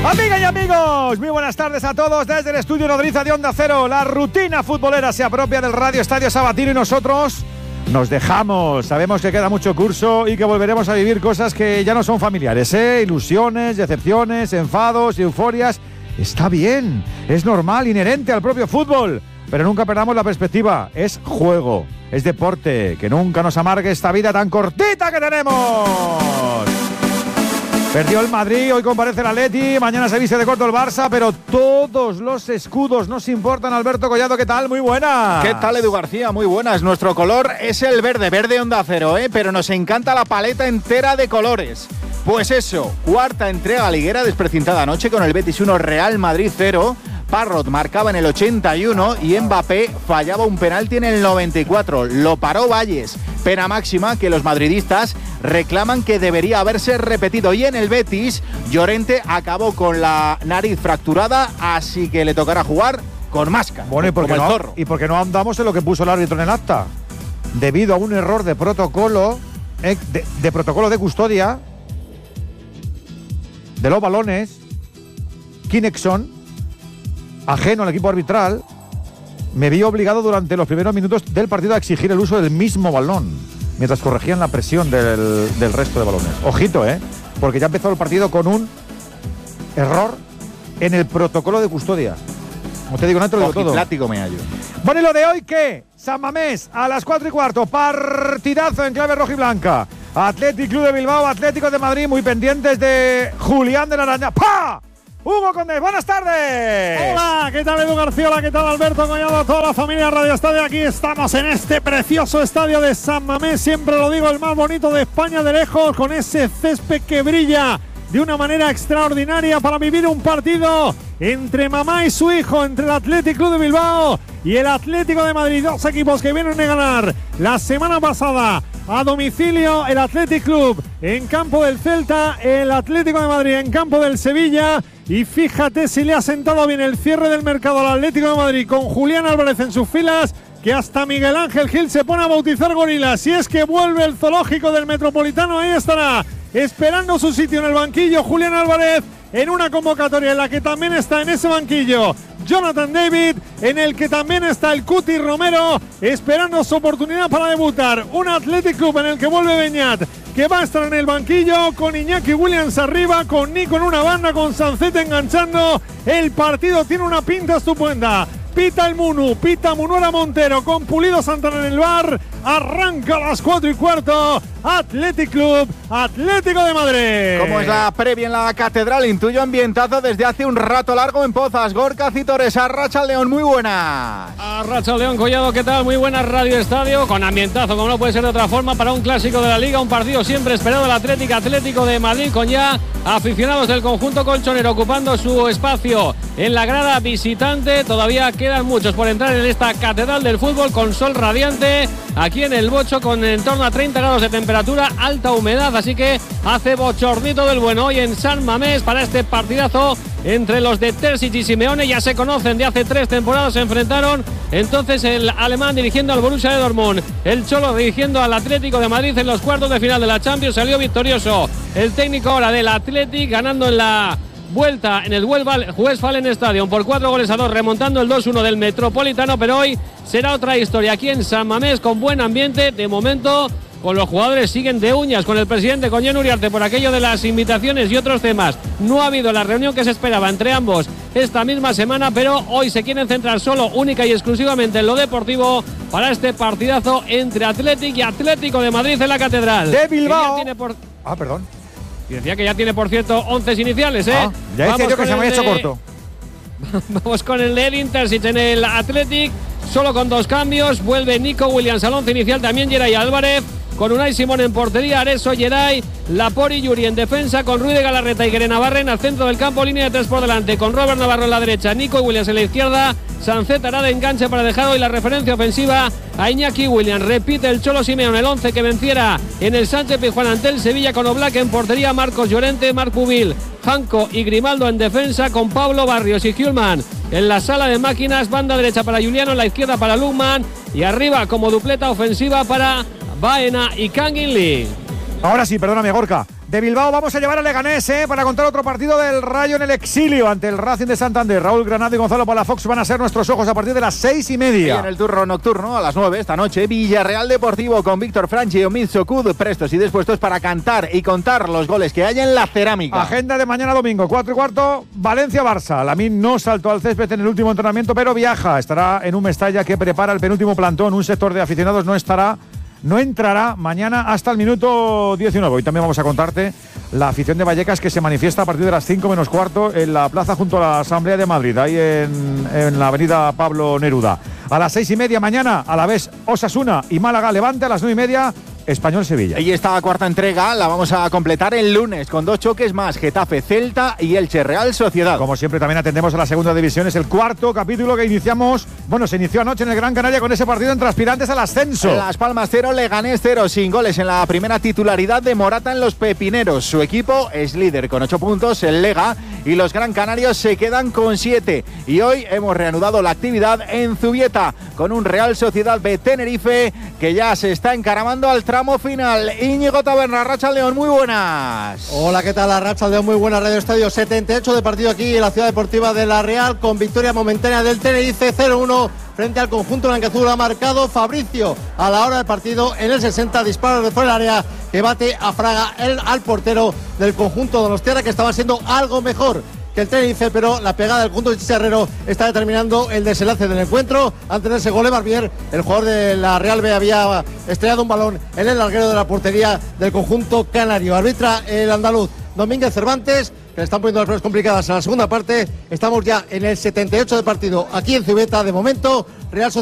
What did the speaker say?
Amigas y amigos, muy buenas tardes a todos desde el estudio Nodriza de Onda Cero. La rutina futbolera se apropia del Radio Estadio Sabatino y nosotros nos dejamos. Sabemos que queda mucho curso y que volveremos a vivir cosas que ya no son familiares, ilusiones, decepciones, enfados, euforias. Está bien, es normal, inherente al propio fútbol. Pero nunca perdamos la perspectiva. Es juego, es deporte. Que nunca nos amargue esta vida tan cortita que tenemos. Perdió el Madrid, hoy comparece el Atleti, mañana se viste de corto el Barça, pero todos los escudos nos importan. Alberto Collado, ¿qué tal? Muy buenas. ¿Qué tal, Edu García? Muy buenas. Nuestro color es el verde, verde Onda Cero, pero nos encanta la paleta entera de colores. Pues eso, cuarta entrega liguera desprecintada anoche con el Betis 1, Real Madrid 0. Parrot marcaba en el 81 y Mbappé fallaba un penalti en el 94. Lo paró Valles. Pena máxima que los madridistas reclaman que debería haberse repetido. Y en el Betis, Llorente acabó con la nariz fracturada, así que le tocará jugar con máscara. Bueno, ¿y por qué no andamos en lo que puso el árbitro en el acta? Debido a un error de protocolo, de protocolo de custodia de los balones, Kinexon, ajeno al equipo arbitral, me vi obligado durante los primeros minutos del partido a exigir el uso del mismo balón, mientras corregían la presión del resto de balones. Ojito, porque ya empezó el partido con un error en el protocolo de custodia. Como te digo, no te lo digo todo. Plático me hallo. Bueno, ¿y lo de hoy qué? San Mamés, a las 4:15, partidazo en clave rojiblanca. Athletic Club de Bilbao, Atlético de Madrid, muy pendientes de Julián de la Araña. ¡Pah! Hugo Condés, buenas tardes. Hola, ¿qué tal Edu García? Hola, ¿qué tal Alberto Collado? Toda la familia Radio Estadio, aquí estamos en este precioso estadio de San Mamés, siempre lo digo, el más bonito de España de lejos, con ese césped que brilla de una manera extraordinaria para vivir un partido entre mamá y su hijo, entre el Athletic Club de Bilbao y el Atlético de Madrid, dos equipos que vienen de ganar la semana pasada a domicilio. El Athletic Club en campo del Celta, el Atlético de Madrid en campo del Sevilla. Y fíjate si le ha sentado bien el cierre del mercado al Atlético de Madrid con Julián Álvarez en sus filas, que hasta Miguel Ángel Gil se pone a bautizar gorilas. Si es que vuelve el zoológico del Metropolitano, ahí estará, esperando su sitio en el banquillo Julián Álvarez, en una convocatoria en la que también está en ese banquillo Jonathan David, en el que también está el Cuti Romero, esperando su oportunidad para debutar. Un Athletic Club en el que vuelve Beñat, que va a estar en el banquillo, con Iñaki Williams arriba, con Nico en una banda, con Sancet enganchando. El partido tiene una pinta estupenda. Pita el Munu, pita Munuera Montero con Pulido Santana en el bar. Arranca a las 4:15. Athletic Club, Atlético de Madrid. Como es la previa en la Catedral, intuyo ambientazo desde hace un rato largo en Pozas. Gorka Citores, Arracha León, muy buenas. Arracha León, Collado, ¿qué tal? Muy buenas, Radio Estadio, con ambientazo, como no puede ser de otra forma, para un clásico de la Liga, un partido siempre esperado del Atlético de Madrid, con ya aficionados del conjunto colchonero ocupando su espacio en la grada visitante. Todavía quedan muchos por entrar en esta Catedral del Fútbol, con sol radiante aquí en el Bocho, con en torno a 30 grados de temperatura, alta humedad, así que hace bochornito del bueno hoy en San Mamés para este partidazo entre los de Terzic y Simeone. Ya se conocen de hace 3 temporadas, se enfrentaron entonces el alemán dirigiendo al Borussia de Dortmund, el Cholo dirigiendo al Atlético de Madrid en los cuartos de final de la Champions. Salió victorioso el técnico ahora del Athletic, ganando en la vuelta en el Westfalen Stadium por 4-2, remontando el 2-1 del Metropolitano, pero hoy será otra historia aquí en San Mamés, con buen ambiente. De momento, con los jugadores siguen de uñas con el presidente, con Jon Uriarte, por aquello de las invitaciones y otros temas. No ha habido la reunión que se esperaba entre ambos esta misma semana, pero hoy se quieren centrar solo, única y exclusivamente en lo deportivo para este partidazo entre Athletic y Atlético de Madrid en la Catedral. De Bilbao. Perdón. Y decía que ya tiene, por cierto, 11 iniciales, ya decía yo que se me había hecho corto. Vamos con el de Edin Terzic en el Athletic, solo con 2 cambios. Vuelve Nico Williams al 11 inicial, también Geray Álvarez, con Unai Simón en portería, Areso, Geray, Laport y Yuri en defensa, con Rui de Galarreta y Guere Navarren al centro del campo, línea de 3 por delante, con Robert Navarro en la derecha, Nico Williams en la izquierda, Sancet hará de enganche para dejar hoy la referencia ofensiva a Iñaki Williams. Repite el Cholo Simeone el 11 que venciera en el Sánchez Pizjuán ante el Sevilla, con Oblak en portería, Marcos Llorente, Marc Pubil, Janko y Grimaldo en defensa, con Pablo Barrios y Hjulman en la sala de máquinas, banda derecha para Juliano, en la izquierda para Lukman y arriba como dupleta ofensiva para Baena y Kangin Lee. Ahora sí, perdóname, Gorka. de Bilbao vamos a llevar a Leganés para contar otro partido del Rayo en el exilio ante el Racing de Santander. Raúl Granado y Gonzalo Palafox van a ser nuestros ojos a partir de las 6:30. Y en el turno nocturno a las 9 esta noche, Villarreal Deportivo con Víctor Franchi y Omid Socud, prestos y dispuestos para cantar y contar los goles que hay en la cerámica. Agenda de mañana domingo, 4:15, Valencia-Barça. Lamine no saltó al césped en el último entrenamiento, pero viaja. Estará en un Mestalla que prepara el penúltimo plantón. Un sector de aficionados no entrará mañana hasta el minuto 19. Hoy también vamos a contarte la afición de Vallecas que se manifiesta a partir de las 5 menos cuarto en la plaza junto a la Asamblea de Madrid, ahí en la avenida Pablo Neruda. A las 6:30 mañana, a la vez Osasuna y Málaga Levante, a las 9:30 Español-Sevilla. Y esta cuarta entrega la vamos a completar el lunes con 2 choques más, Getafe-Celta y Elche-Real Sociedad. Como siempre también atendemos a la segunda división, es el cuarto capítulo que se inició anoche en el Gran Canaria con ese partido entre aspirantes al ascenso. Las Palmas 0, Leganés 0, sin goles en la primera titularidad de Morata en los Pepineros. Su equipo es líder con 8 puntos, el Lega, y los Gran Canarios se quedan con 7. Y hoy hemos reanudado la actividad en Zubieta con un Real Sociedad B Tenerife que ya se está encaramando al tramo final. Íñigo Taberna, Arratsaldeon, muy buenas. Hola, ¿qué tal? Arratsaldeon, muy buena. Radio Estadio 78 de partido aquí en la Ciudad Deportiva de La Real, con victoria momentánea del Tenerife 0-1 frente al conjunto blanquiazul. Ha marcado Fabricio a la hora del partido en el 60, disparo de fuera del área que bate a Fraga, al portero del conjunto donostiarra, que estaba siendo algo mejor que el Tenerife, pero la pegada del conjunto de Chicharrero está determinando el desenlace del encuentro. Antes de ese gol de Barbier, el jugador de la Real B había estrellado un balón en el larguero de la portería del conjunto canario. Arbitra el andaluz Domínguez Cervantes, que le están poniendo las pruebas complicadas en la segunda parte. Estamos ya en el 78 de partido aquí en Zubieta. De momento, Real Sociedad